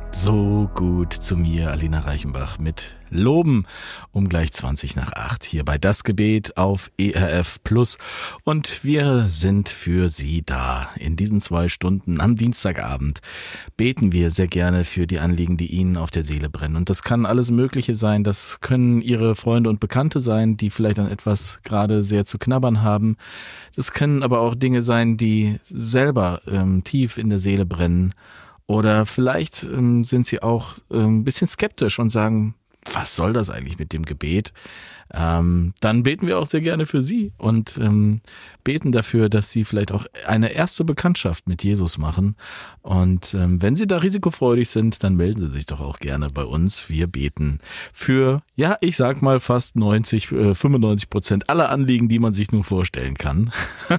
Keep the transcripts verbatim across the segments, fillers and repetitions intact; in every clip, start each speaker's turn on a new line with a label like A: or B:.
A: So gut zu mir, Alina Reichenbach mit Loben um gleich zwanzig nach acht hier bei Das Gebet auf E R F Plus. Und wir sind für Sie da. In diesen zwei Stunden am Dienstagabend beten wir sehr gerne für die Anliegen, die Ihnen auf der Seele brennen. Und das kann alles Mögliche sein. Das können Ihre Freunde und Bekannte sein, die vielleicht an etwas gerade sehr zu knabbern haben. Das können aber auch Dinge sein, die selber ähm, tief in der Seele brennen. Oder vielleicht ähm, sind Sie auch ähm, ein bisschen skeptisch und sagen, was soll das eigentlich mit dem Gebet? Ähm, dann beten wir auch sehr gerne für Sie und ähm, beten dafür, dass Sie vielleicht auch eine erste Bekanntschaft mit Jesus machen. Und ähm, wenn Sie da risikofreudig sind, dann melden Sie sich doch auch gerne bei uns. Wir beten für, ja, ich sag mal fast neunzig, äh, fünfundneunzig Prozent aller Anliegen, die man sich nur vorstellen kann.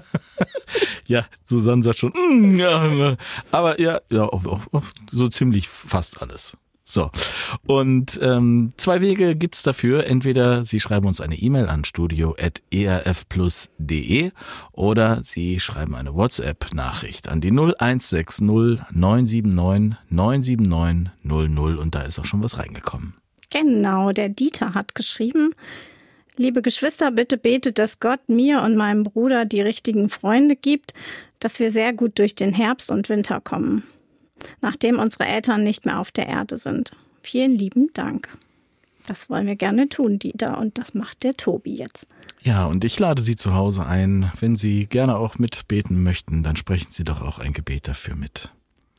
A: Ja, Susanne sagt schon, mm, ja, aber ja, ja auch, auch, auch so ziemlich fast alles. So, und ähm, zwei Wege gibt's dafür. Entweder Sie schreiben uns eine E-Mail an studio at e r f plus punkt d e oder Sie schreiben eine WhatsApp-Nachricht an die null eins sechs null neun sieben neun neun sieben neun null null und da ist auch schon was reingekommen.
B: Genau, der Dieter hat geschrieben: Liebe Geschwister, bitte betet, dass Gott mir und meinem Bruder die richtigen Freunde gibt, dass wir sehr gut durch den Herbst und Winter kommen, nachdem unsere Eltern nicht mehr auf der Erde sind. Vielen lieben Dank. Das wollen wir gerne tun, Dieter, und das macht der Tobi jetzt.
A: Ja, und ich lade Sie zu Hause ein. Wenn Sie gerne auch mitbeten möchten, dann sprechen Sie doch auch ein Gebet dafür mit.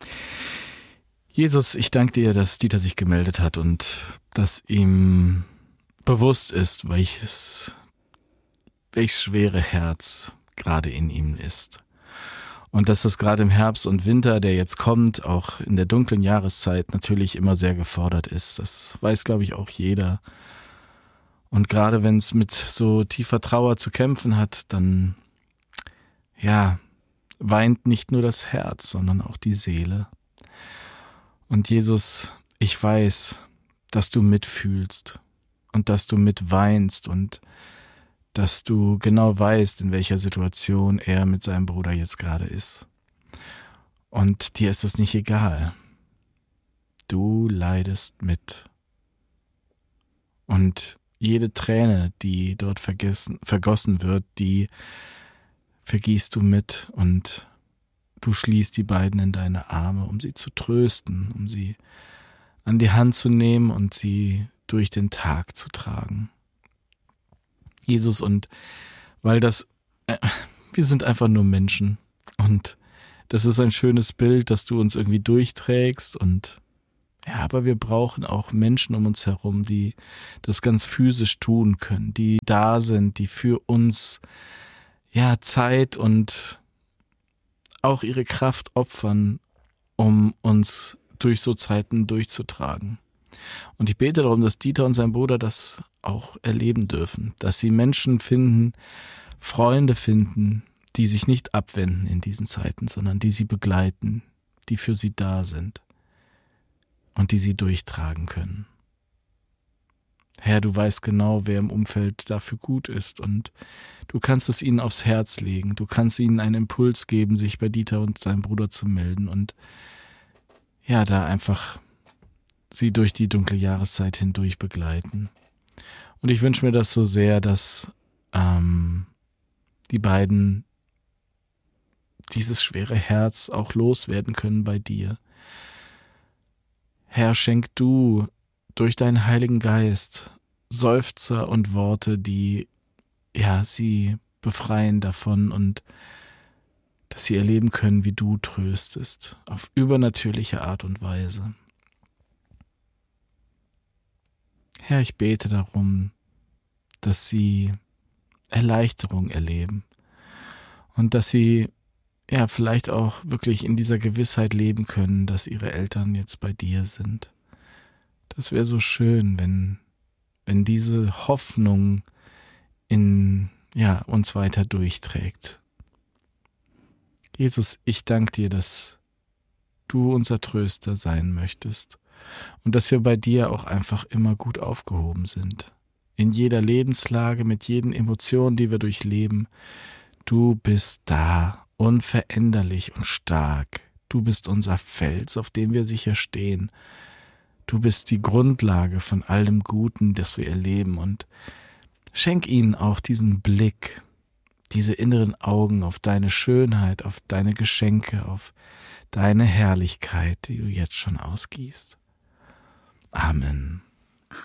A: Jesus, ich danke dir, dass Dieter sich gemeldet hat und dass ihm bewusst ist, welches, welches schwere Herz gerade in ihm ist. Und dass das gerade im Herbst und Winter, der jetzt kommt, auch in der dunklen Jahreszeit natürlich immer sehr gefordert ist. Das weiß, glaube ich, auch jeder. Und gerade wenn es mit so tiefer Trauer zu kämpfen hat, dann, ja, weint nicht nur das Herz, sondern auch die Seele. Und Jesus, ich weiß, dass du mitfühlst und dass du mitweinst und dass du genau weißt, in welcher Situation er mit seinem Bruder jetzt gerade ist. Und dir ist es nicht egal. Du leidest mit. Und jede Träne, die dort vergessen, vergossen wird, die vergießt du mit und du schließt die beiden in deine Arme, um sie zu trösten, um sie an die Hand zu nehmen und sie durch den Tag zu tragen. Jesus, und weil das, äh, wir sind einfach nur Menschen und das ist ein schönes Bild, dass du uns irgendwie durchträgst und ja, aber wir brauchen auch Menschen um uns herum, die das ganz physisch tun können, die da sind, die für uns ja Zeit und auch ihre Kraft opfern, um uns durch so Zeiten durchzutragen. Und ich bete darum, dass Dieter und sein Bruder das auch erleben dürfen, dass sie Menschen finden, Freunde finden, die sich nicht abwenden in diesen Zeiten, sondern die sie begleiten, die für sie da sind und die sie durchtragen können. Herr, du weißt genau, wer im Umfeld dafür gut ist und du kannst es ihnen aufs Herz legen, du kannst ihnen einen Impuls geben, sich bei Dieter und seinem Bruder zu melden und ja, da einfach sie durch die dunkle Jahreszeit hindurch begleiten. Und ich wünsche mir das so sehr, dass ähm, die beiden dieses schwere Herz auch loswerden können bei dir. Herr, schenk du durch deinen Heiligen Geist Seufzer und Worte, die ja sie befreien davon und dass sie erleben können, wie du tröstest, auf übernatürliche Art und Weise. Herr, ich bete darum, dass sie Erleichterung erleben und dass sie ja vielleicht auch wirklich in dieser Gewissheit leben können, dass ihre Eltern jetzt bei dir sind. Das wäre so schön, wenn, wenn diese Hoffnung in ja, uns weiter durchträgt. Jesus, ich danke dir, dass du unser Tröster sein möchtest und dass wir bei dir auch einfach immer gut aufgehoben sind. In jeder Lebenslage, mit jeden Emotionen, die wir durchleben, du bist da, unveränderlich und stark. Du bist unser Fels, auf dem wir sicher stehen. Du bist die Grundlage von all dem Guten, das wir erleben, und schenk ihnen auch diesen Blick, diese inneren Augen auf deine Schönheit, auf deine Geschenke, auf deine Herrlichkeit, die du jetzt schon ausgießt. Amen.